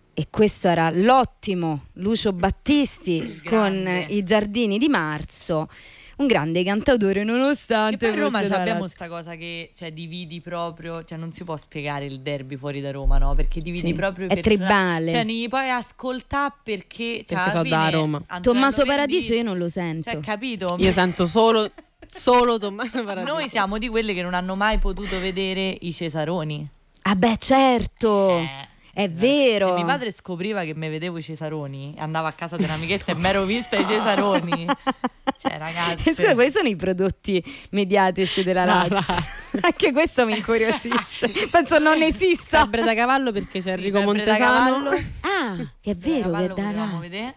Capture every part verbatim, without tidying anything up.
E questo era l'ottimo Lucio Battisti con I Giardini di Marzo, un grande cantautore nonostante. E poi a Roma abbiamo sta cosa che, cioè, dividi proprio, cioè non si può spiegare il derby fuori da Roma, no? Perché dividi sì, proprio è tribale. Cioè, ne puoi ascoltare perché, cioè, perché so da Roma. Tommaso Paradiso io non lo sento. Cioè, capito? Io sento solo solo Tommaso Paradiso. Noi siamo di quelle che non hanno mai potuto vedere i Cesaroni. Ah beh, certo. Eh. È vero. Se mio padre scopriva che mi vedevo i Cesaroni, andava a casa di un'amichetta e mi ero vista i Cesaroni. Cioè, ragazzi. Scusa, quali sono i prodotti mediatici della Lazio? Lazio. Anche questo mi incuriosisce. Penso non esista. Febbre da cavallo perché c'è sì, Enrico Montesano. Ah, che è vero che è da Lazio.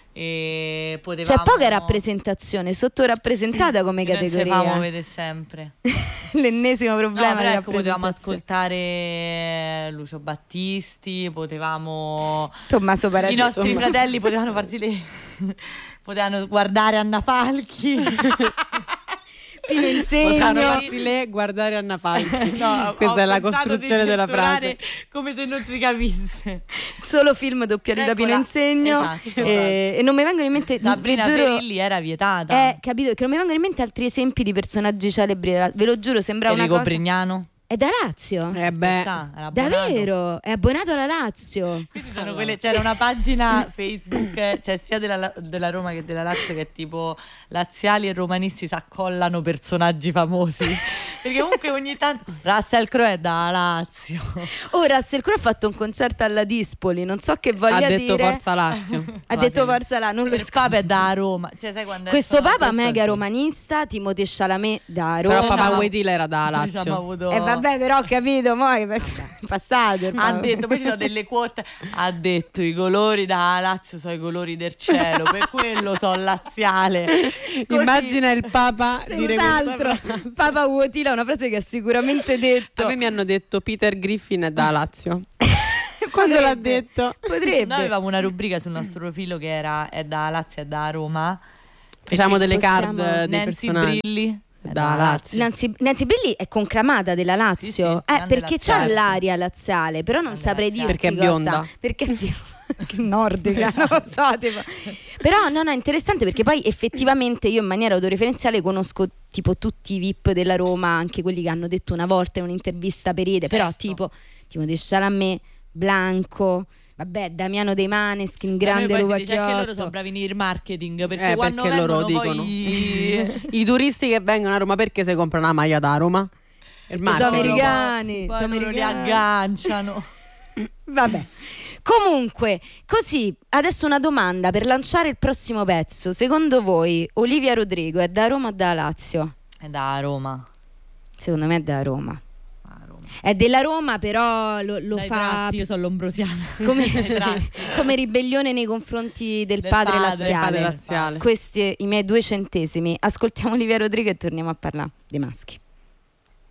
E potevamo... C'è poca rappresentazione, sottorappresentata come categoria. Noi facciamo vedere sempre. L'ennesimo problema. No, però ecco, potevamo ascoltare Lucio Battisti, potevamo Tommaso Paradiso. I nostri Tommaso. fratelli potevano farsi le potevano guardare Anna Falchi. Pino Insegno. Potevano farsi le guardare Anna Falchi. No, questa è la costruzione della frase. Come se non si capisse. Solo film doppiati da Pino Insegno. Esatto, e, esatto. e non mi vengono in mente. Sabrina giuro, Perilli era vietata. Eh, capito? Che non mi vengono in mente altri esempi di personaggi celebri. Ve lo giuro, sembra Enrico una cosa. Brignano. È da Lazio? Eh beh, davvero? È abbonato alla Lazio? Questi sono quelle, c'era una pagina Facebook, cioè sia della, della Roma che della Lazio, che è tipo laziali e romanisti s'accollano personaggi famosi. Perché comunque ogni tanto Russell Crowe è da Lazio. Oh, Russell Crowe ha fatto un concerto alla Dispoli, non so che voglia dire. Ha detto dire. Forza Lazio. Ha detto Forza Lazio, non lo Il Papa è da Roma. Cioè, sai quando questo Papa mega sì. romanista, Timothée Chalamet da Roma. Però Papa Wojtyla era da Lazio. Diciamo avuto... Eh vabbè, però ho capito, poi passato. Ha detto, poi ci sono delle quote, ha detto i colori da Lazio sono i colori del cielo, per quello sono laziale. Così. Immagina il Papa dire altro. Papa Wojtyla, una frase che ha sicuramente detto. A me mi hanno detto Peter Griffin è da Lazio. Quando l'ha detto? Potrebbe. Noi avevamo una rubrica sul nostro profilo che era è da Lazio, è da Roma. Facciamo delle possiamo... card dei Nancy personaggi. Brilli da Lazio. Nancy, Nancy Brilli è conclamata della Lazio, sì, sì, eh, perché c'ha l'aria laziale, però non grande saprei laziale. dirti perché è bionda. cosa. Perché è bionda. Che nordica, non lo so, tipo. Però no, no, è interessante perché poi effettivamente io in maniera autoreferenziale conosco tipo tutti i V I P della Roma, anche quelli che hanno detto una volta in un'intervista per Ede, certo. Però tipo Timothée Chalamet, Blanco, vabbè, Damiano De Maneskin, grande Luca Chiotto. Che loro sono bravi nel marketing, perché eh, quando perché loro dicono poi... i turisti che vengono a Roma perché si comprano una maglia da Roma? Il sono americani, poi sono loro americani. li agganciano. Vabbè. Comunque, così, adesso una domanda per lanciare il prossimo pezzo. Secondo voi Olivia Rodrigo è da Roma o da Lazio? È da Roma. Secondo me è da Roma. Ah, Roma. È della Roma, però lo, lo Dai fa tratti, io sono lombrosiana. come, come ribellione nei confronti del, del padre, padre, laziale. padre laziale. Questi i miei due centesimi. Ascoltiamo Olivia Rodrigo e torniamo a parlare dei maschi.